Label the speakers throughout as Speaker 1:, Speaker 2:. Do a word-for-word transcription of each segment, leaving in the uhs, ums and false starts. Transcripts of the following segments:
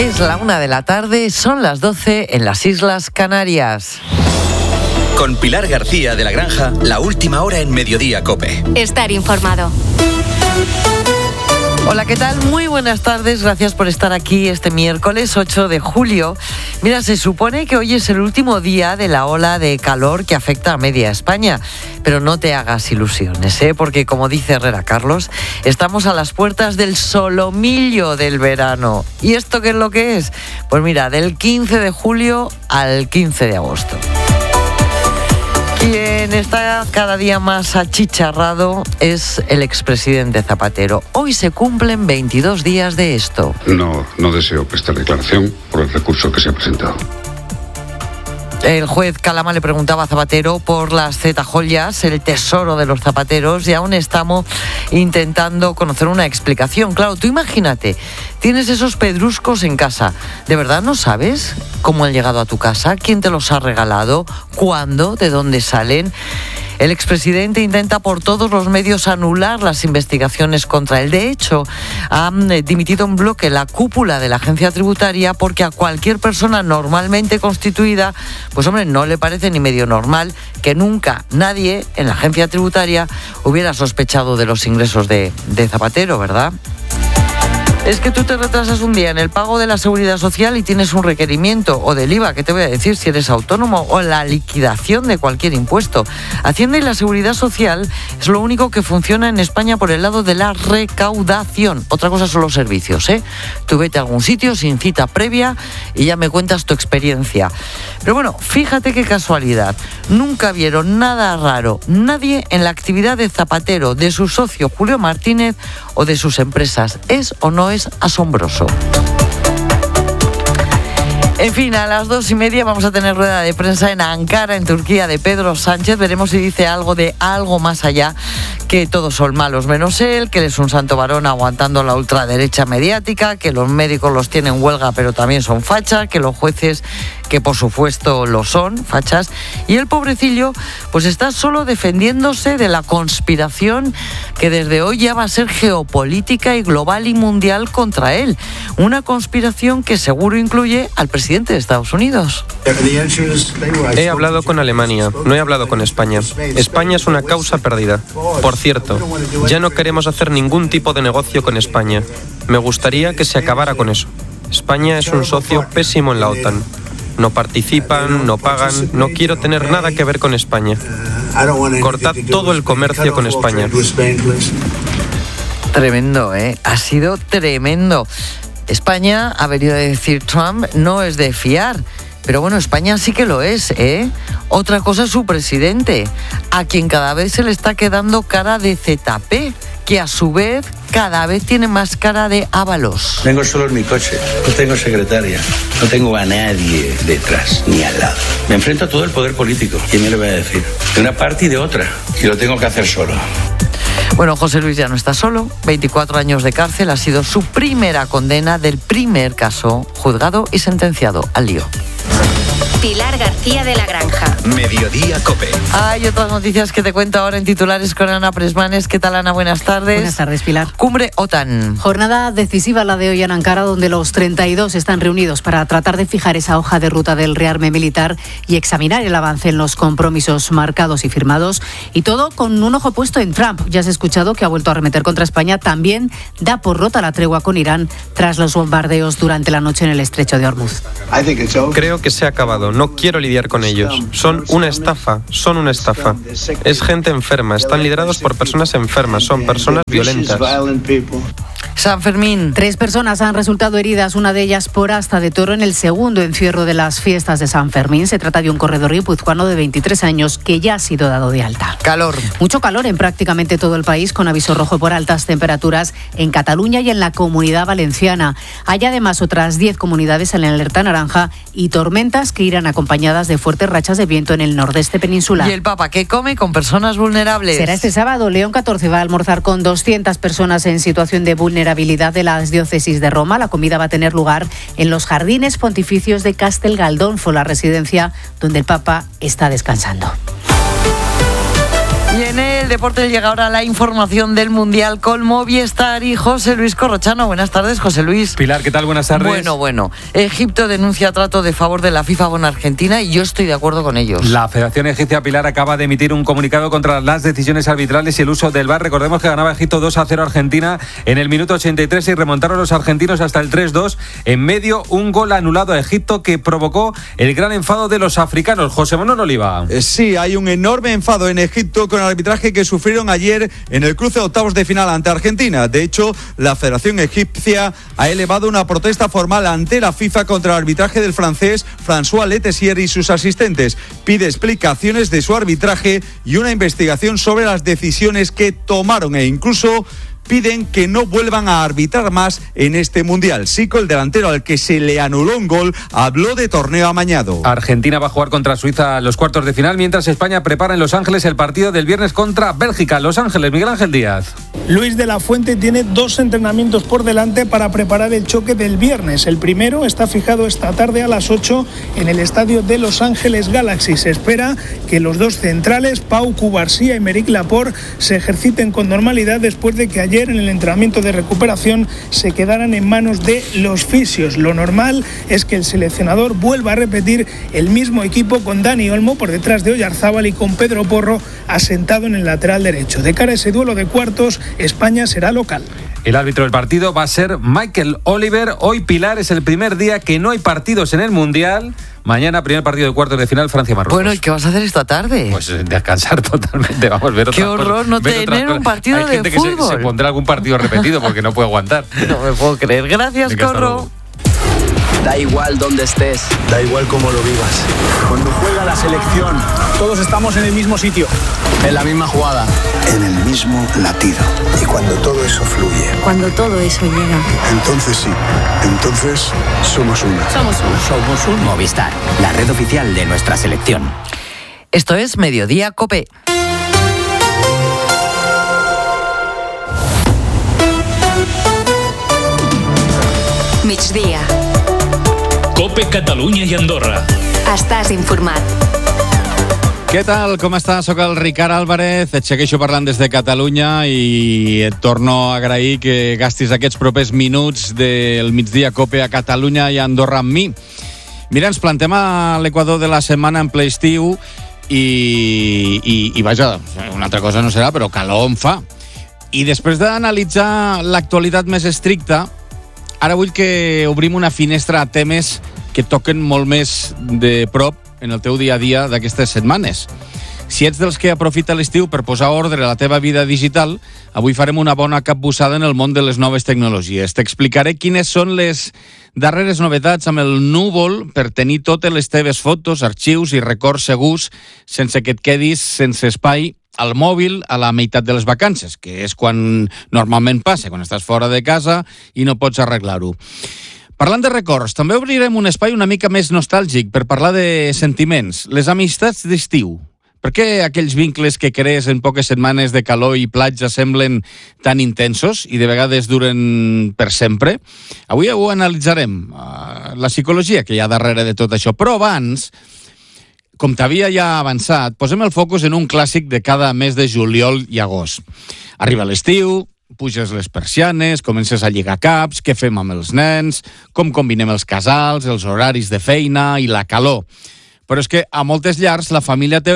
Speaker 1: Es la una de la tarde, son las doce en las Islas Canarias.
Speaker 2: Con Pilar García de la Granja, la última hora en Mediodía COPE.
Speaker 3: Estar informado.
Speaker 1: Hola, ¿qué tal? Muy buenas tardes, gracias por estar aquí este miércoles ocho de julio. Mira, se supone que hoy es el último día de la ola de calor que afecta a media España, pero no te hagas ilusiones, ¿eh? Porque como dice Herrera Carlos, estamos a las puertas del solomillo del verano. ¿Y esto qué es lo que es? Pues mira, del quince de julio al quince de agosto. Quien está cada día más achicharrado es el expresidente Zapatero. Hoy se cumplen veintidós días de esto.
Speaker 4: No, no deseo prestar declaración por el recurso que se ha presentado.
Speaker 1: El juez Calama le preguntaba a Zapatero por las zeta-joyas, el tesoro de los zapateros, y aún estamos intentando conocer una explicación. Claro, tú imagínate, tienes esos pedruscos en casa. ¿De verdad no sabes cómo han llegado a tu casa? ¿Quién te los ha regalado? ¿Cuándo? ¿De dónde salen? El expresidente intenta por todos los medios anular las investigaciones contra él. De hecho, ha dimitido en bloque la cúpula de la agencia tributaria porque a cualquier persona normalmente constituida, pues hombre, no le parece ni medio normal que nunca nadie en la agencia tributaria hubiera sospechado de los ingresos de, de Zapatero, ¿verdad? Es que tú te retrasas un día en el pago de la Seguridad Social y tienes un requerimiento, o del I V A, que te voy a decir si eres autónomo, o la liquidación de cualquier impuesto. Hacienda y la Seguridad Social es lo único que funciona en España por el lado de la recaudación. Otra cosa son los servicios, ¿eh? Tú vete a algún sitio sin cita previa y ya me cuentas tu experiencia. Pero bueno, fíjate qué casualidad. Nunca vieron nada raro, nadie en la actividad de Zapatero, de su socio Julio Martínez o de sus empresas. ¿Es o no es asombroso? En fin, a las dos y media vamos a tener rueda de prensa en Ankara, en Turquía, de Pedro Sánchez. Veremos si dice algo de algo más allá, que todos son malos menos él, que él es un santo varón aguantando la ultraderecha mediática, que los médicos los tienen huelga pero también son fachas, que los jueces, que por supuesto lo son, fachas, y el pobrecillo pues está solo defendiéndose de la conspiración que desde hoy ya va a ser geopolítica y global y mundial contra él. Una conspiración que seguro incluye al presidente de Estados Unidos.
Speaker 5: He hablado con Alemania, no he hablado con España. España es una causa perdida. Por cierto, ya no queremos hacer ningún tipo de negocio con España. Me gustaría que se acabara con eso. España es un socio pésimo en la OTAN. No participan, no pagan, no quiero tener nada que ver con España. Cortad todo el comercio con España.
Speaker 1: Tremendo, ¿eh? Ha sido tremendo. España, ha venido a decir Trump, no es de fiar. Pero bueno, España sí que lo es, ¿eh? Otra cosa es su presidente, a quien cada vez se le está quedando cara de Z P, que a su vez cada vez tiene más cara de Ábalos.
Speaker 6: Vengo solo en mi coche, no tengo secretaria, no tengo a nadie detrás ni al lado. Me enfrento a todo el poder político, ¿quién me lo va a decir? De una parte y de otra, y lo tengo que hacer solo.
Speaker 1: Bueno, José Luis ya no está solo, veinticuatro años de cárcel ha sido su primera condena del primer caso juzgado y sentenciado al lío.
Speaker 3: Pilar García de la Granja.
Speaker 2: Mediodía COPE.
Speaker 1: Hay otras noticias que te cuento ahora en titulares con Ana Presmanes. ¿Qué tal, Ana? Buenas tardes.
Speaker 7: Buenas tardes, Pilar.
Speaker 1: Cumbre OTAN.
Speaker 7: Jornada decisiva la de hoy en Ankara, donde los treinta y dos están reunidos para tratar de fijar esa hoja de ruta del rearme militar y examinar el avance en los compromisos marcados y firmados. Y todo con un ojo puesto en Trump. Ya has escuchado que ha vuelto a arremeter contra España. También da por rota la tregua con Irán tras los bombardeos durante la noche en el estrecho de Hormuz.
Speaker 5: Creo que se ha acabado. No quiero lidiar con ellos. Son una estafa, son una estafa. Es gente enferma, están liderados por personas enfermas, son personas violentas.
Speaker 1: San Fermín.
Speaker 7: Tres personas han resultado heridas, una de ellas por asta de toro en el segundo encierro de las fiestas de San Fermín. Se trata de un corredor guipuzcoano de veintitrés años que ya ha sido dado de alta.
Speaker 1: Calor.
Speaker 7: Mucho calor en prácticamente todo el país, con aviso rojo por altas temperaturas en Cataluña y en la Comunidad Valenciana. Hay además otras diez comunidades en la alerta naranja y tormentas que irán acompañadas de fuertes rachas de viento en el nordeste peninsular.
Speaker 1: ¿Y el Papa qué come con personas vulnerables?
Speaker 7: Será este sábado. León catorce va a almorzar con doscientas personas en situación de vulnerabilidad de las diócesis de Roma. La comida va a tener lugar en los jardines pontificios de Castel Galdonfo, la residencia donde el Papa está descansando.
Speaker 1: Y En el deporte llega ahora la información del Mundial con Movistar y José Luis Corrochano. Buenas tardes, José Luis.
Speaker 8: Pilar, ¿qué tal? Buenas tardes.
Speaker 1: Bueno, bueno. Egipto denuncia trato de favor de la FIFA con Argentina y yo estoy de acuerdo con ellos.
Speaker 8: La Federación Egipcia, Pilar, acaba de emitir un comunicado contra las decisiones arbitrales y el uso del V A R. Recordemos que ganaba Egipto dos a cero a Argentina en el minuto ochenta y tres y remontaron los argentinos hasta el tres dos. En medio, un gol anulado a Egipto que provocó el gran enfado de los africanos. José Manuel Oliva.
Speaker 9: Eh, sí, hay un enorme enfado en Egipto con el arbitraje que sufrieron ayer en el cruce de octavos de final ante Argentina. De hecho, la Federación Egipcia ha elevado una protesta formal ante la FIFA contra el arbitraje del francés François Letessier y sus asistentes. Pide explicaciones de su arbitraje y una investigación sobre las decisiones que tomaron e incluso piden que no vuelvan a arbitrar más en este Mundial. Sico, el delantero al que se le anuló un gol, habló de torneo amañado.
Speaker 8: Argentina va a jugar contra Suiza a los cuartos de final, mientras España prepara en Los Ángeles el partido del viernes contra Bélgica. Los Ángeles, Miguel Ángel Díaz.
Speaker 10: Luis de la Fuente tiene dos entrenamientos por delante para preparar el choque del viernes. El primero está fijado esta tarde a las ocho en el estadio de Los Ángeles Galaxy. Se espera que los dos centrales, Pau Cubarsí y Aymeric Laporte, se ejerciten con normalidad después de que ayer en el entrenamiento de recuperación se quedaran en manos de los fisios. Lo normal es que el seleccionador vuelva a repetir el mismo equipo con Dani Olmo por detrás de Oyarzábal y con Pedro Porro asentado en el lateral derecho. De cara a ese duelo de cuartos, España será local.
Speaker 8: El árbitro del partido va a ser Michael Oliver. Hoy, Pilar, es el primer día que no hay partidos en el Mundial. Mañana, primer partido de cuartos de final, Francia-Marruecos.
Speaker 1: Bueno, ¿y qué vas a hacer esta tarde?
Speaker 8: Pues descansar totalmente, vamos a ver otras
Speaker 1: Qué horror
Speaker 8: cosas,
Speaker 1: no
Speaker 8: ver
Speaker 1: tener un partido
Speaker 8: Hay
Speaker 1: de
Speaker 8: gente
Speaker 1: fútbol.
Speaker 8: Que se, se pondrá algún partido repetido porque no puede aguantar.
Speaker 1: No me puedo creer. Gracias,
Speaker 8: Venga, hasta
Speaker 1: Corro.
Speaker 8: luego.
Speaker 11: Da igual dónde estés, da igual cómo lo vivas. Cuando juega la selección, todos estamos en el mismo sitio, en la misma jugada,
Speaker 12: en el mismo latido. Y cuando todo eso fluye,
Speaker 13: cuando todo eso llega,
Speaker 12: entonces sí, entonces somos uno.
Speaker 13: Somos uno.
Speaker 14: Somos un Movistar, la red oficial de nuestra selección.
Speaker 1: Esto es Mediodía COPE.
Speaker 3: Migdia.
Speaker 15: COPE Catalunya i Andorra.
Speaker 3: Estàs informat.
Speaker 16: Què tal? Com estàs? Soc el Ricard Álvarez, et segueixo parlant des de Catalunya i et torno a agrair que gastis aquests propers minuts del migdia COPE a Catalunya i a Andorra amb mi. Mira, ens plantem a l'Equador de la setmana en ple estiu i, i, i vaja, una altra cosa no serà, però calor en fa. I després d'analitzar l'actualitat més estricta, ara vull que obrim una finestra a temes que toquen molt més de prop en el teu dia a dia d'aquestes setmanes. Si ets dels que aprofita l'estiu per posar ordre a la teva vida digital, avui farem una bona capbussada en el món de les noves tecnologies. T'explicaré quines són les darreres novetats amb el núvol per tenir totes les teves fotos, arxius i records segurs sense que et quedis sense espai al mòbil a la meitat de les vacances, que és quan normalment passa, quan estàs fora de casa i no pots arreglar-ho. Parlant de records, també obrirem un espai una mica més nostàlgic per parlar de sentiments, les amistats d'estiu. Per què aquells vincles que crees en poques setmanes de calor i platja semblen tan intensos i de vegades duren per sempre? Avui ho analitzarem, la psicologia que hi ha darrere de tot això. Però abans, com t'havia ja avançat, posem el focus en un clàssic de cada mes de juliol i agost. Arriba l'estiu, puges les persianes, comences a lligar caps, què fem amb els nens, com combinem els casals, els horaris de feina i la calor. Però és que a moltes llars la família té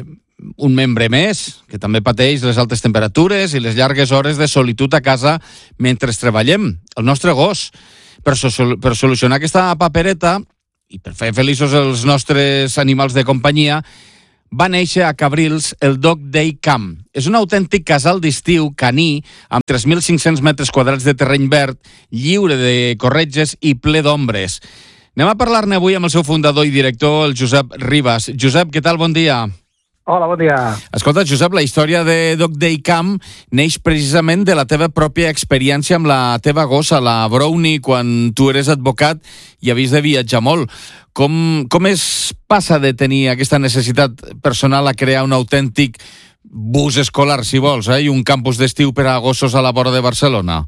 Speaker 16: un membre més, que també pateix les altes temperatures i les llargues hores de solitud a casa mentre treballem, el nostre gos. Per, so- per solucionar aquesta papereta i per fer feliços els nostres animals de companyia, va néixer a Cabrils el Dog Day Camp. És un autèntic casal d'estiu caní amb tres mil cinc-cents metres quadrats de terreny verd, lliure de corretges i ple d'ombres. Anem a parlar-ne avui amb el seu fundador i director, el Josep Ribas. Josep, què tal? Bon dia.
Speaker 17: Hola, bon dia.
Speaker 16: Escolta, Josep, la història de Dog Day Camp neix precisament de la teva pròpia experiència amb la teva gossa, la Brownie, quan tu eres advocat i havies de viatjar molt. Com, com es passa de tenir aquesta necessitat personal a crear un autèntic bus escolar, si vols, eh? I un campus d'estiu per a gossos a la vora de Barcelona?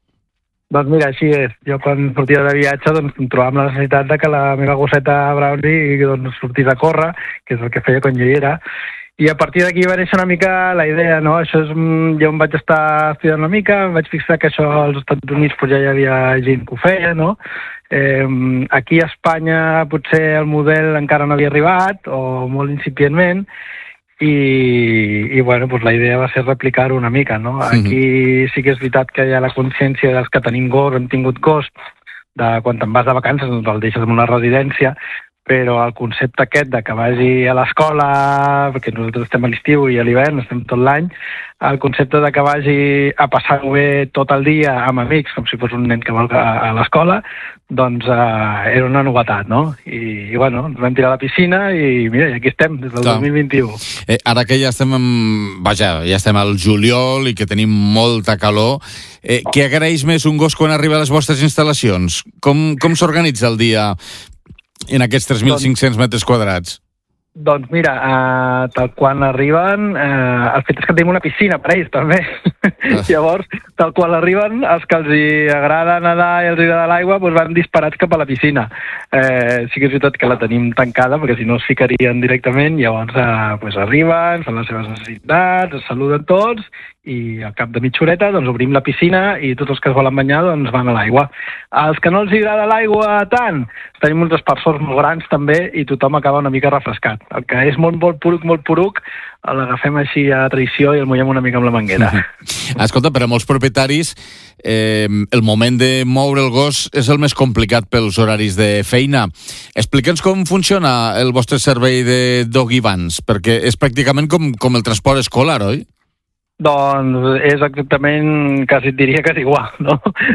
Speaker 17: Doncs mira, així és. Jo quan sortia de viatge doncs, em trobava amb la necessitat de que la meva gosseta Brownie doncs, sortís a córrer, que és el que feia quan jo hi era, I a partir d'aquí va néixer una mica la idea, no? Això és, jo em vaig estar estudiant una mica, em vaig fixar que això als Estats Units pues, ja hi havia gent que ho feia, no? Eh, aquí a Espanya potser el model encara no havia arribat, o molt incipientment, i, i bueno, pues la idea va ser replicar-ho una mica, no? Aquí sí que és veritat que hi ha la consciència dels que tenim gos, hem tingut gos, de quan te'n vas de vacances, doncs el deixes en una residència, però el concepte aquest de que vagi a l'escola, perquè nosaltres estem a l'estiu i a l'hivern, estem tot l'any, el concepte de que vagi a passar-ho bé tot el dia amb amics, com si fos un nen que vol a l'escola, doncs eh, era una novetat, no? I, i bueno, ens vam tirar a la piscina i mira, aquí estem, des del Clar. dos mil vint-i-u.
Speaker 16: Eh, ara que ja estem, en, vaja, ja estem al juliol i que tenim molta calor, eh, què agraeix més un gos quan arriba a les vostres instal·lacions? Com, com s'organitza el dia en aquests tres mil cinc-cents metres quadrats?
Speaker 17: Doncs mira, eh, tal quan arriben, eh, el fet és que tenim una piscina per ells també. Ah. Llavors, tal quan arriben, els que els hi agrada nedar i els hi agrada l'aigua, doncs van disparats cap a la piscina. Eh, sí que és veritat que la tenim tancada, perquè si no es ficarien directament, llavors eh, pues arriben, fan les seves necessitats, es saluden tots, i al cap de mitja horeta doncs, obrim la piscina i tots els que es volen banyar doncs, van a l'aigua. Els que no els agrada l'aigua tant, tenim uns aspersors molt grans també i tothom acaba una mica refrescat. El que és molt, molt poruc, molt poruc, l'agafem així a traïció i el mullem una mica amb la manguera.
Speaker 16: Escolta, per a molts propietaris eh, el moment de moure el gos és el més complicat pels horaris de feina. Explica'ns com funciona el vostre servei de doggy vans, perquè és pràcticament com, com el transport escolar, oi?
Speaker 17: Doncs és exactament, quasi et diria que és igual, no?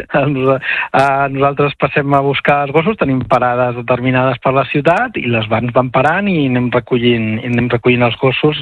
Speaker 17: Nosaltres passem a buscar els gossos, tenim parades determinades per la ciutat i les vans van parant i anem recollint, i anem recollint els gossos,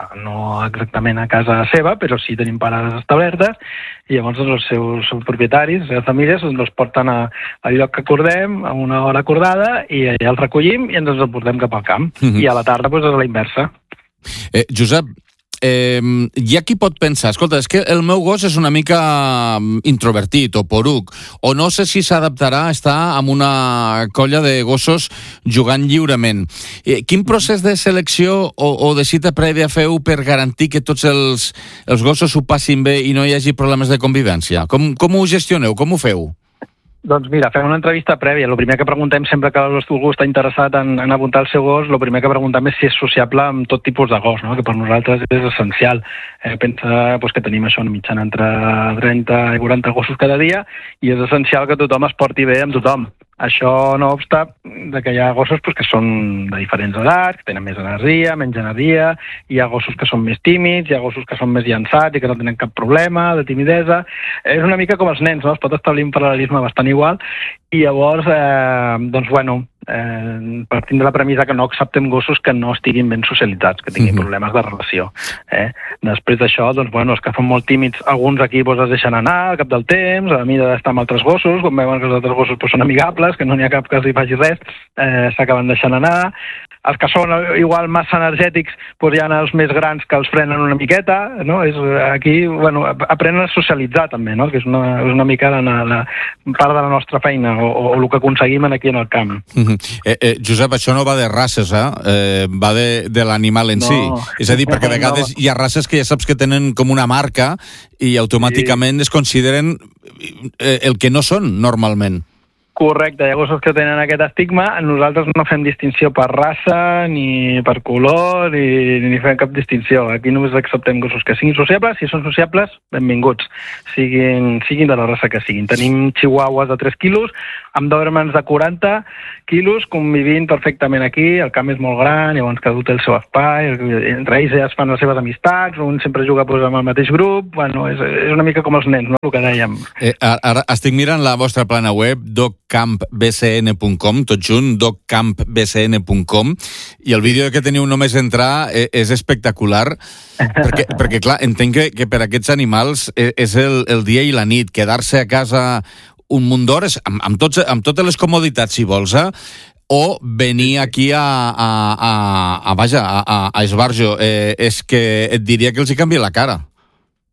Speaker 17: no exactament a casa seva, però sí tenim parades establertes i llavors els seus propietaris, les seves famílies, ens els porten a, al lloc que acordem, a una hora acordada, i allà els recollim i ens els portem cap al camp. Mm-hmm. I a la tarda doncs, és a la inversa.
Speaker 16: Eh, Josep, Eh, hi ha qui pot pensar, escolta, és que el meu gos és una mica introvertit o poruc, o no sé si s'adaptarà a estar amb una colla de gossos jugant lliurement. Eh, quin procés de selecció o, o de cita prèvia feu per garantir que tots els, els gossos ho passin bé i no hi hagi problemes de convivència? Com, com ho gestioneu? Com ho feu?
Speaker 17: Doncs mira, fem una entrevista prèvia. El primer que preguntem sempre que algú està interessat en, en apuntar el seu gos, el primer que preguntem és si és sociable amb tot tipus de gos, no? Que per nosaltres és essencial. Eh, pensa pues, que tenim això, una mitjana entre trenta i quaranta gossos cada dia i és essencial que tothom es porti bé amb tothom. Això no obsta de que hi ha gossos pues, que són de diferents edats, que tenen més energia, menys energia, hi ha gossos que són més tímids, hi ha gossos que són més llançats i que no tenen cap problema de timidesa. És una mica com els nens, no? Es pot establir un paral·lelisme bastant igual i llavors, eh, doncs bueno, eh, partint de la premissa que no acceptem gossos que no estiguin ben socialitzats, que tinguin mm-hmm. problemes de relació. Eh? Després d'això, doncs bueno, els que són molt tímids, alguns aquí doncs, es deixen anar al cap del temps, a la mida d'estar amb altres gossos, quan veuen que els altres gossos doncs, són amigables, que no n'hi ha cap que els hi faci res, eh, s'acaben deixant anar. Els que són igual massa energètics, doncs hi ha els més grans que els frenen una miqueta, no? És, aquí, bueno, aprenen a socialitzar també, no? Que és una, és una mica la, la part de la nostra feina o, o el que aconseguim aquí en el camp.
Speaker 16: Mm-hmm. eh, eh, Josep, això no va de races, eh? eh va de, de l'animal en no. si. És a dir, perquè a vegades no. hi ha races que ja saps que tenen com una marca i automàticament sí. es consideren eh, el que no són normalment.
Speaker 17: Correcte, hi ha gossos que tenen aquest estigma. Nosaltres no fem distinció per raça, ni per color, ni, ni fem cap distinció. Aquí només acceptem gossos que siguin sociables. Si són sociables, benvinguts. Siguin, siguin de la raça que siguin. Tenim chihuahuas de tres quilos, amb dobermans de quaranta quilos, convivint perfectament aquí. El camp és molt gran, llavors cada un té el seu espai. Entre ells ja es fan les seves amistats, un sempre juga pues, amb el mateix grup. Bueno, és, és una mica com els nens, no? El que dèiem.
Speaker 16: Eh, ara estic mirant la vostra plana web, doc camp b c n punt com, tot junt, doc camp b c n punt com, i el vídeo que teniu només entrar és espectacular, perquè, perquè clar, entenc que, que per a aquests animals és el, el dia i la nit, quedar-se a casa un munt d'hores, amb, amb, tots, amb totes les comoditats, si vols, eh? O venir aquí a, a, a, a vaja, a, a Esbarjo, eh, és que et diria que els hi canvia la cara.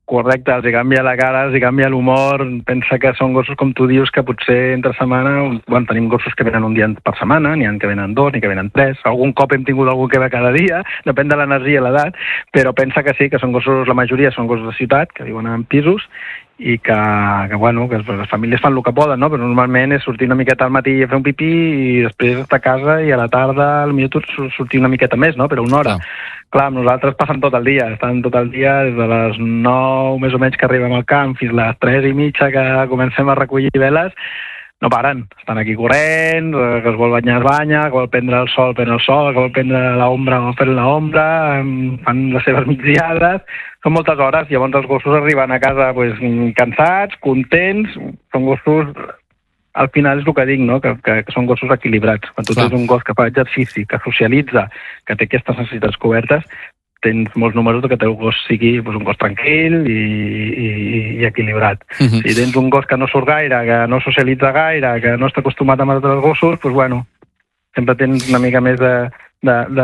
Speaker 17: Correcte, els hi canvia la cara, els hi canvia l'humor, pensa que són gossos, com tu dius, que potser entre setmana, bueno, tenim gossos que venen un dia per setmana, n'hi ha que venen dos, n'hi que venen tres, algun cop hem tingut algú que ve cada dia, depèn de l'energia i l'edat, però pensa que sí, que són gossos, la majoria són gossos de ciutat, que viuen en pisos, i que, que, bueno, que les famílies fan el que poden, no? Però normalment és sortir una miqueta al matí a fer un pipí i després estar a casa i a la tarda potser sortir una miqueta més, no? Però una hora. Ah. Clar, amb nosaltres passen tot el dia, estan tot el dia des de les nou més o menys que arribem al camp fins a les tres i mitja que comencem a recollir veles, no paren, estan aquí corrent, que es vol banyar es banya, que vol prendre el sol pren el sol, que vol prendre l'ombra vol prendre l'ombra, fan les seves migdiades, són moltes hores, llavors els gossos arriben a casa pues, cansats, contents, són gossos, al final és el que dic, no? que, que, que són gossos equilibrats. Quan tu tens un gos que fa exercici, que socialitza, que té aquestes necessitats cobertes, tens molts números que el gos sigui pues, un gos tranquil i, i, i equilibrat. Uh-huh. Si tens un gos que no surt gaire, que no socialitza gaire, que no està acostumat amb altres gossos, pues, bueno, sempre tens una mica més de, de, de,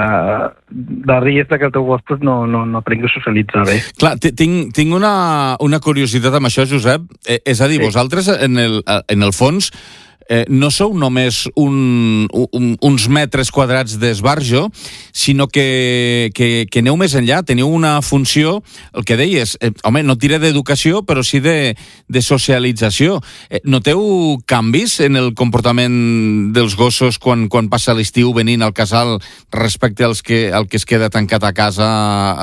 Speaker 17: de risc que el teu gos pues, no, no, no aprengui a socialitzar bé.
Speaker 16: Clar, tinc, tinc una, una curiositat amb això, Josep. Eh, és a dir, sí. Vosaltres, en el, en el fons, Eh, no sou només un, un, uns metres quadrats d'esbarjo, sinó que, que, que aneu més enllà, teniu una funció, el que deies, eh, home, no diré d'educació, però sí de, de socialització. Eh, noteu canvis en el comportament dels gossos quan, quan passa l'estiu venint al casal respecte als que, al que es queda tancat a casa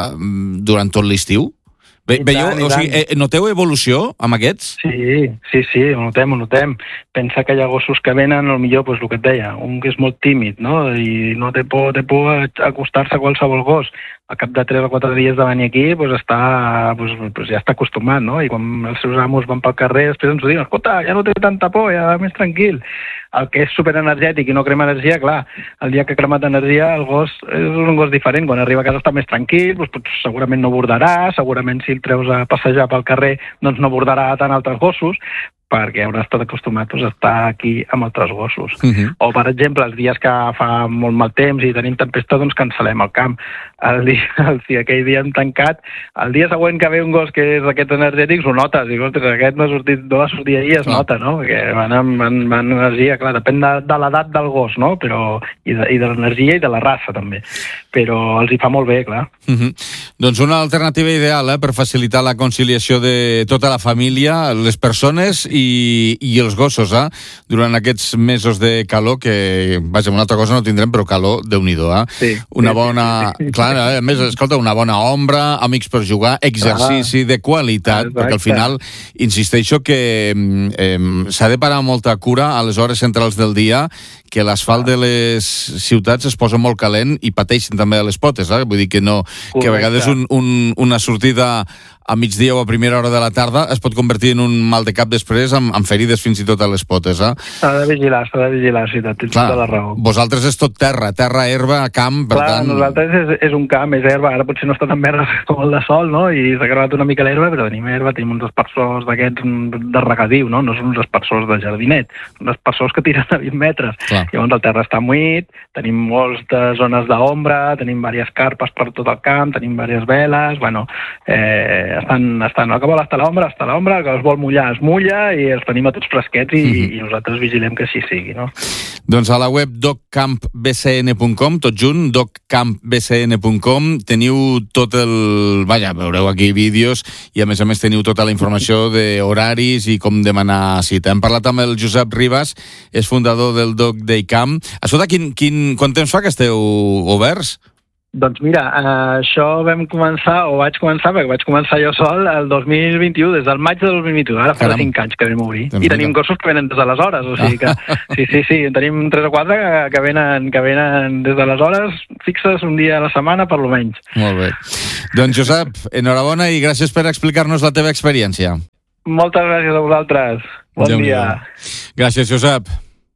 Speaker 16: durant tot l'estiu? Ve, veieu, o sigui, eh, noteu evolució amb aquests?
Speaker 17: Sí, sí, sí, ho notem, ho notem. Pensa que hi ha gossos que venen, potser, pues, el que et deia, un que és molt tímid, no? I no té por, té por acostar-se a qualsevol gos. Al cap de tres o quatre dies de venir aquí, pues, està, pues, pues, ja està acostumat, no? I quan els seus amos van pel carrer, després ens ho diuen, escolta, ja no té tanta por, ja va més tranquil. El que és superenergètic i no crema energia, clar, el dia que ha cremat energia, el gos és un gos diferent. Quan arriba a casa està més tranquil, doncs, pues, segurament no bordarà, segurament si el treus a passejar pel carrer, doncs no bordarà tant altres gossos, perquè haurà estat acostumat pues, a estar aquí amb altres gossos. Uh-huh. O, per exemple, els dies que fa molt mal temps i tenim tempesta, doncs cancel·lem el camp. El dia, el, si aquell dia hem tancat, el dia següent que ve un gos que és d'aquests energètics, ho notes. Dic, ostres, aquest no ha sortit, no va sortir ahir, es nota, no? Perquè van amb, amb, amb energia, clar, depèn de, de l'edat del gos, no? Però, i de, i de l'energia i de la raça, també. Però els hi fa molt bé, clar.
Speaker 16: Uh-huh. Doncs una alternativa ideal eh, per facilitar la conciliació de tota la família, les persones i, i els gossos, eh? Durant aquests mesos de calor, que, vaja, una altra cosa no tindrem, però calor, Déu-n'hi-do, eh? Sí. Una bona... Clar, a més, escolta, una bona ombra, amics per jugar, exercici ah, de qualitat, exacte. Perquè al final, insisteixo que eh, s'ha de parar molta cura a les hores centrals del dia, que l'asfalt de les ciutats es posa molt calent i pateixen també a les potes, eh? Vull dir que no, correcte. Que a vegades un, un, una sortida a migdia o a primera hora de la tarda es pot convertir en un mal de cap després amb, amb ferides fins i tot a les potes, eh?
Speaker 17: S'ha de vigilar, s'ha de vigilar, sí, tens tota la raó.
Speaker 16: Vosaltres és tot terra, terra, herba, camp, per
Speaker 17: Clar,
Speaker 16: tant...
Speaker 17: nosaltres és, és un camp, és herba, ara potser no està tan verd com el de sol, no? I s'ha cremat una mica l'herba, però tenim herba, tenim uns aspersors d'aquests de regadiu, no? No són uns aspersors de jardinet, són aspersors que tiren a vint metres. Clar. Llavors el terra està muit, tenim moltes zones d'ombra, tenim diverses carpes per tot el camp, tenim diverses veles, bueno, eh, estan, estan, el que vol estar a l'ombra, està a l'ombra, el que es vol mullar, es mulla, i els tenim a tots fresquets i, mm-hmm. i nosaltres vigilem que així sigui, no?
Speaker 16: Doncs a la web doc camp b c n punt com, tot junt, doc camp b c n punt com, teniu tot el... Vaja, veureu aquí vídeos i a més a més teniu tota la informació d'horaris i com demanar cita. Hem parlat amb el Josep Ribas, és fundador del Dog Day Camp. Escolta, quin, quin, quant temps fa que esteu oberts?
Speaker 17: Doncs mira, eh, això vam començar, o vaig començar, perquè vaig començar jo sol el dos mil vint-i-u, des del maig de dos mil vint-i-u, ara fa cinc anys que vam obrir. I tenim gossos que venen des d'aleshores, o sigui que, sí, sí, sí, tenim tres o quatre que, que, venen, que venen des d'aleshores, fixes un dia a la setmana, per lo menys.
Speaker 16: Molt bé. Doncs Josep, enhorabona i gràcies per explicar-nos la teva experiència.
Speaker 17: Moltes gràcies a vosaltres. Bon Déu dia.
Speaker 16: Gràcies, Josep.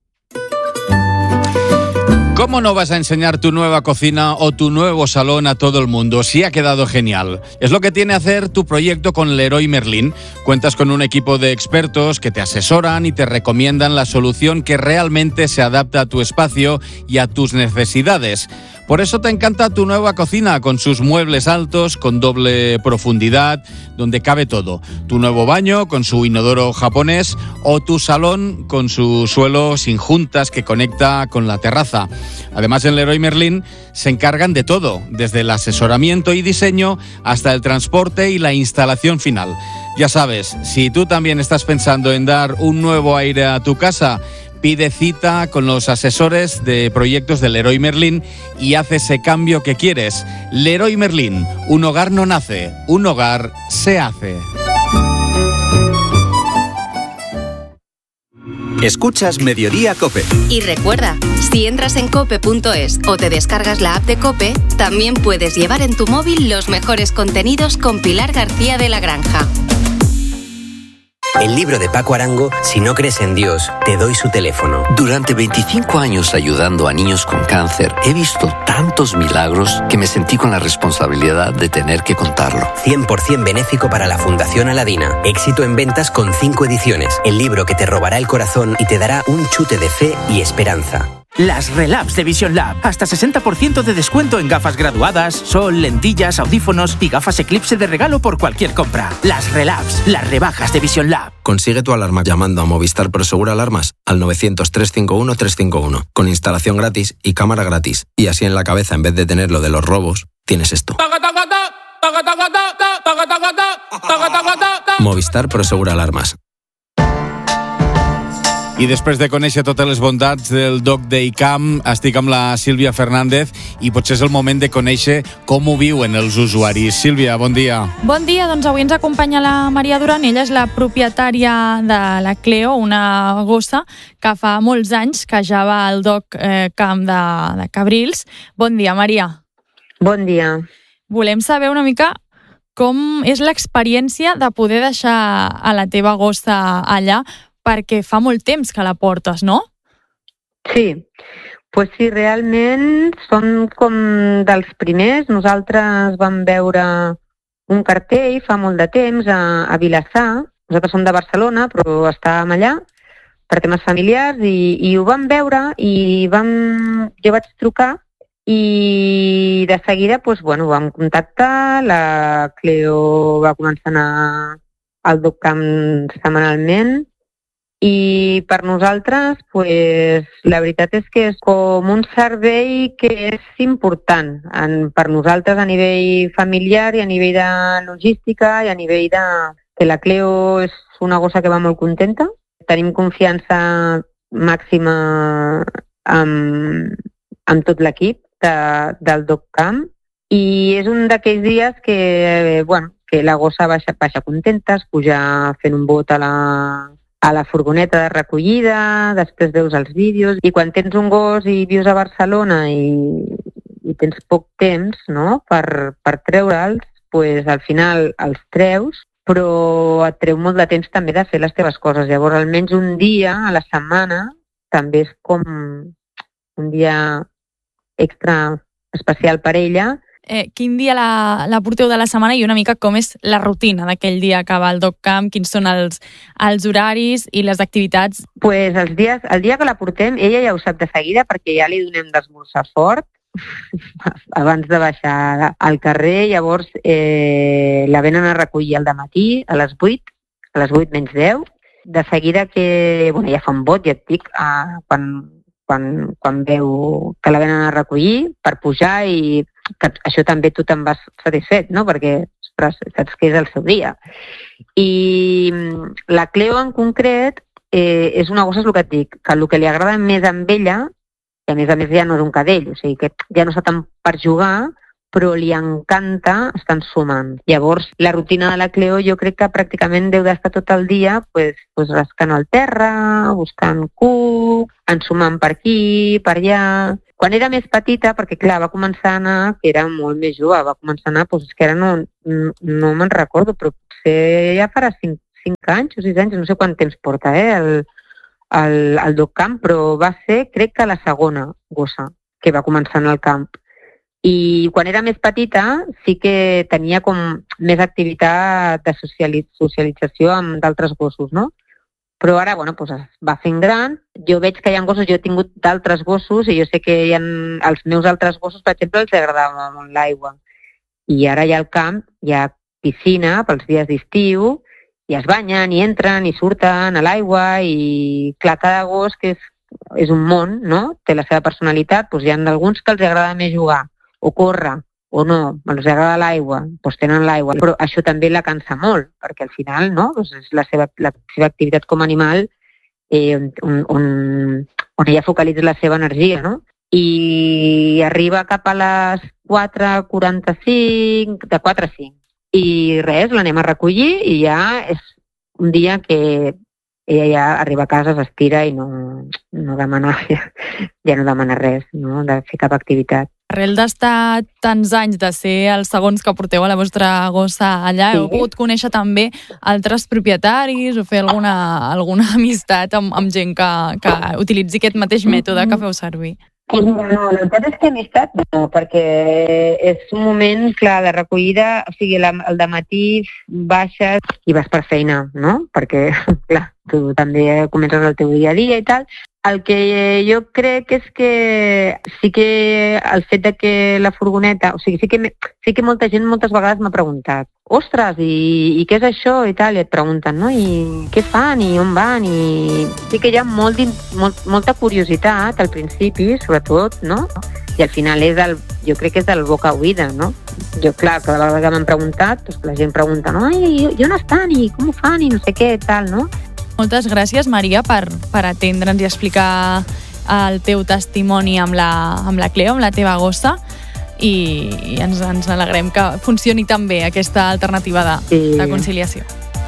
Speaker 16: ¿Cómo no vas a enseñar tu nueva cocina o tu nuevo salón a todo el mundo si ha quedado genial? Es lo que tiene hacer tu proyecto con Leroy Merlin. Cuentas con un equipo de expertos que te asesoran y te recomiendan la solución que realmente se adapta a tu espacio y a tus necesidades. Por eso te encanta tu nueva cocina, con sus muebles altos, con doble profundidad, donde cabe todo. Tu nuevo baño, con su inodoro japonés, o tu salón, con su suelo sin juntas que conecta con la terraza. Además, en Leroy Merlin se encargan de todo, desde el asesoramiento y diseño hasta el transporte y la instalación final. Ya sabes, si tú también estás pensando en dar un nuevo aire a tu casa, pide cita con los asesores de proyectos de Leroy Merlin y haz ese cambio que quieres. Leroy Merlin, un hogar no nace, un hogar se hace.
Speaker 2: Escuchas Mediodía COPE.
Speaker 3: Y recuerda, si entras en cope punto es o te descargas la app de COPE, también puedes llevar en tu móvil los mejores contenidos con Pilar García de la Granja.
Speaker 14: El libro de Paco Arango, Si no crees en Dios, te doy su teléfono.
Speaker 13: Durante veinticinco años ayudando a niños con cáncer, he visto tantos milagros que me sentí con la responsabilidad de tener que contarlo.
Speaker 14: cien por ciento benéfico para la Fundación Aladina. Éxito en ventas con cinco ediciones. El libro que te robará el corazón y te dará un chute de fe y esperanza.
Speaker 18: Las Relabs de Vision Lab. Hasta sesenta por ciento de descuento en gafas graduadas, sol, lentillas, audífonos y gafas Eclipse de regalo por cualquier compra. Las Relabs, las rebajas de Vision Lab.
Speaker 19: Consigue tu alarma llamando a Movistar Prosegur Alarmas al novecientos, trescientos cincuenta y uno, trescientos cincuenta y uno, con instalación gratis y cámara gratis. Y así en la cabeza, en vez de tener lo de los robos, tienes esto. Movistar Prosegur Alarmas.
Speaker 16: I després de conèixer totes les bondats del Dog Day Camp, estic amb la Sílvia Fernández i potser és el moment de conèixer com ho viuen els usuaris. Sílvia, bon dia.
Speaker 20: Bon dia, doncs avui ens acompanya la Maria Duran. Ella és la propietària de la Cleo, una gossa que fa molts anys que ja va al Dog eh, Camp de, de Cabrils. Bon dia, Maria.
Speaker 21: Bon dia.
Speaker 20: Volem saber una mica com és l'experiència de poder deixar a la teva gossa allà, perquè fa molt temps que la portes, no?
Speaker 21: Sí, pues sí, realment som com dels primers. Nosaltres vam veure un cartell fa molt de temps a, a Vilassar. Nosaltres som de Barcelona, però estàvem allà per temes familiars i, i ho vam veure i vam, jo vaig trucar i de seguida pues, bueno, vam contactar. La Cleo va començar a anar al Dog Camp setmanalment. I per nosaltres, pues, la veritat és que és com un servei que és important en, per nosaltres a nivell familiar i a nivell de logística i a nivell de... que la Cleo és una gossa que va molt contenta. Tenim confiança màxima amb, amb tot l'equip de, del Dog Camp i és un d'aquells dies que, bueno, que la gossa baixa, baixa contenta, es puja fent un bot a la... a la furgoneta de recollida, després veus els vídeos, i quan tens un gos i vius a Barcelona i, i tens poc temps, no?, per, per treure'ls, pues, al final els treus, però et treu molt de temps també de fer les teves coses. Llavors, almenys un dia a la setmana també és com un dia extra especial per ella.
Speaker 20: Eh, quin dia la, la porteu de la setmana i una mica com és la rutina d'aquell dia que va al Dog Camp, quins són els, els horaris i les activitats?
Speaker 21: Pues els dies, el dia que la portem, ella ja ho sap de seguida perquè ja li donem d'esmorzar fort abans de baixar al carrer. Llavors eh, la venen a recollir al dematí a les vuit, a les vuit menys deu. De seguida que, bueno, ja fa un bot, ja et dic, eh, quan, quan, quan veu que la venen a recollir per pujar i que això també tu te'n vas satisfet, no? Perquè ostres, saps que és el seu dia. I la Cleo en concret eh, és una gossa, és el que et dic, que el que li agrada més amb ella, i a més a més ja no és un cadell, o sigui que ja no està tant per jugar, però li encanta estar ensumant. Llavors, la rutina de la Cleo jo crec que pràcticament deu d'estar tot el dia pues, pues rascant al terra, buscant cuc, ensumant per aquí, per allà. Quan era més petita, perquè clar, va començar a anar, que era molt més jove, va començar a anar, doncs que ara no, no, no me'n recordo, però potser ja farà cinc, cinc anys o sis anys, no sé quant temps porta, eh, el, el, el Dog Camp, però va ser, crec que la segona gossa que va començar en el camp. I quan era més petita sí que tenia com més activitat de socialització amb d'altres gossos, no? Però ara, bueno, doncs es va fent gran. Jo veig que hi ha gossos, jo he tingut d'altres gossos i jo sé que hi ha, els meus altres gossos, per exemple, els agradava molt l'aigua. I ara hi ha al camp, hi ha piscina pels dies d'estiu, i es banyen, i entren, i surten a l'aigua, i clar, cada gos que és, és un món, no? Té la seva personalitat, doncs hi ha alguns que els agrada més jugar, o córrer, o no, els agrada l'aigua, doncs tenen l'aigua. Però això també la cansa molt, perquè al final, no?, doncs és la seva, la seva activitat com a animal eh, on, on, on ella focalitza la seva energia, no? I arriba cap a les quatre quaranta-cinc, de quatre a cinc. I res, l'anem a recollir i ja és un dia que ella ja arriba a casa, s'estira i no, no demana, ja, ja no demana res, no?, de fer cap activitat.
Speaker 20: Arrel d'estar tants anys, de ser els segons que porteu a la vostra gossa allà, sí. Heu pogut conèixer també altres propietaris o fer alguna, alguna amistat amb, amb gent que, que utilitzi aquest mateix mètode que feu servir?
Speaker 21: Pues no, la veritat és que amistat no, perquè és un moment, clar, de recollida, o sigui, la, el dematí baixes i vas per feina, no? Perquè, clar, tu també comences el teu dia a dia i tal. El que jo crec és que sí que el fet de que la furgoneta, o sigui, sí que, sí que molta gent moltes vegades m'ha preguntat, ostres, i, i què és això i tal, i et pregunten, no? I què fan i on van? I sí que hi ha molt, molt, molta curiositat al principi, sobretot, no? I al final és el, jo crec que és del boca oïda, no? Jo, clar, cada vegada que m'han preguntat, doncs la gent pregunta, no? I, i on estan? I com ho fan? I no sé què, tal, no?
Speaker 20: Moltes gràcies, Maria, per, per atendre'ns i explicar el teu testimoni amb la, amb la Cleo, amb la teva gossa, i, i ens, ens alegrem que funcioni tan bé aquesta alternativa de, sí. de conciliació.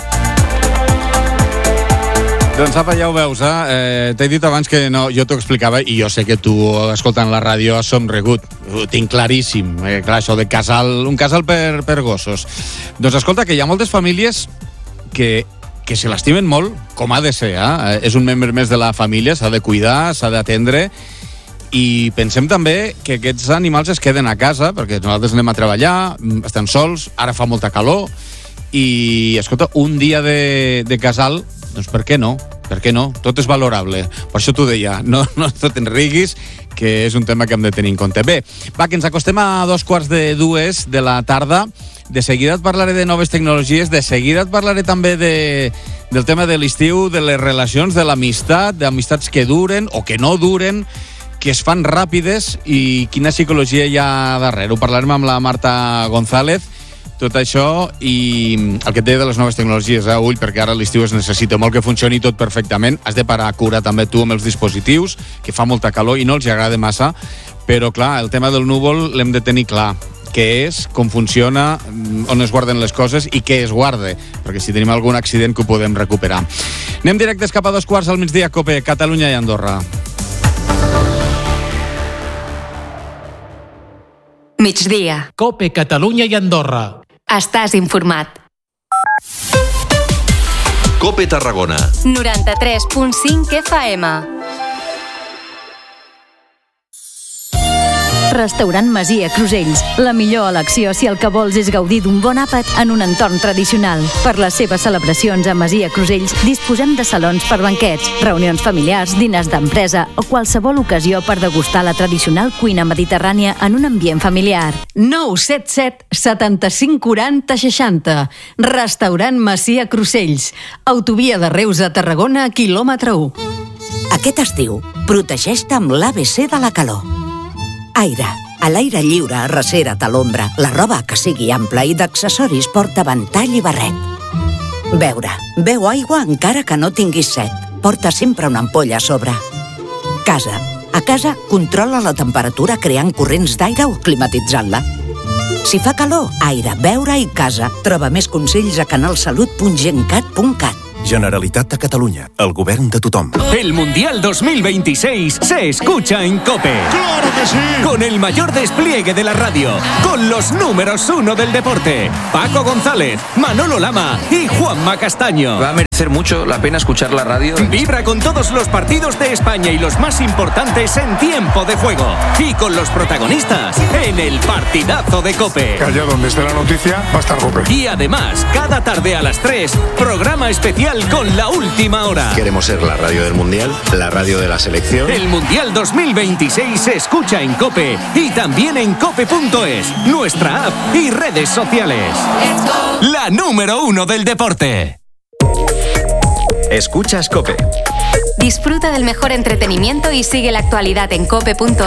Speaker 16: Doncs apa, ja ho veus, eh? eh T'he dit abans que no, jo t'ho explicava i jo sé que tu, escoltant la ràdio, has somrigut. Ho tinc claríssim. Eh, clar, això de casal, un casal per, per gossos. Doncs escolta, que hi ha moltes famílies que que se l'estimen molt, com ha de ser, eh? És un membre més de la família, s'ha de cuidar, s'ha d'atendre, i pensem també que aquests animals es queden a casa, perquè nosaltres anem a treballar, estem sols, ara fa molta calor, i, escolta, un dia de, de casal, doncs per què no? Per què no? Tot és valorable. Per això t'ho deia, no, no te'n riguis, que és un tema que hem de tenir en compte. Bé, va, que ens acostem a dos quarts de dues de la tarda. De seguida et parlaré de noves tecnologies, de seguida et parlaré també de, del tema de l'estiu, de les relacions, de l'amistat, d'amistats que duren o que no duren, que es fan ràpides i quina psicologia hi ha darrere. Ho parlarem amb la Marta González, tot això, i el que et deia de les noves tecnologies, eh, ull, perquè ara l'estiu es necessita molt que funcioni tot perfectament. Has de parar a cura també tu amb els dispositius, que fa molta calor i no els agrada massa, però clar, el tema del núvol l'hem de tenir clar. Què és, com funciona, on es guarden les coses i què es guarda, perquè si tenim algun accident que ho podem recuperar. Anem directes cap a dos quarts al migdia, COPE, Catalunya i Andorra.
Speaker 3: Migdia.
Speaker 15: COPE, Catalunya i Andorra.
Speaker 3: Estàs informat.
Speaker 2: COPE Tarragona.
Speaker 3: noranta-tres punt cinc F M.
Speaker 4: Restaurant Masia Crusells. La millor elecció si el que vols és gaudir d'un bon àpat en un entorn tradicional. Per les seves celebracions a Masia Crusells disposem de salons per banquets, reunions familiars, diners d'empresa o qualsevol ocasió per degustar la tradicional cuina mediterrània en un ambient familiar.
Speaker 22: nou set set setanta-cinc quaranta seixanta. Restaurant Masia Crusells. Autovia de Reus a Tarragona, quilòmetre u.
Speaker 23: Aquest estiu, protegeix-te amb l'A B C de la calor. Aire. A l'aire lliure, arrecera't a l'ombra. La roba que sigui ampla i d'accessoris porta ventall i barret. Beure. Beu aigua encara que no tinguis set. Porta sempre una ampolla a sobre. Casa. A casa, controla la temperatura creant corrents d'aire o climatitzant-la. Si fa calor, aire, beure i casa. Troba més consells a canalsalut punt gencat punt cat.
Speaker 24: Generalitat de Cataluña, el govern de tothom.
Speaker 25: El Mundial dos mil veintiséis se escucha en COPE.
Speaker 26: ¡Claro que sí!
Speaker 25: Con el mayor despliegue de la radio, con los números uno del deporte, Paco González, Manolo Lama y Juanma Castaño.
Speaker 5: Hacer mucho la pena escuchar la radio.
Speaker 25: Vibra con todos los partidos de España y los más importantes en tiempo de juego. Y con los protagonistas en el partidazo de COPE.
Speaker 6: Que allá donde esté la noticia va a estar COPE.
Speaker 25: Y además, cada tarde a las tres, programa especial con la última hora.
Speaker 7: Queremos ser la radio del Mundial, la radio de la selección.
Speaker 25: El Mundial dos mil veintiséis se escucha en COPE y también en cope punto es, nuestra app y redes sociales. La número uno del deporte.
Speaker 2: Escuchas COPE.
Speaker 3: Disfruta del mejor entretenimiento y sigue la actualidad en cope punto es.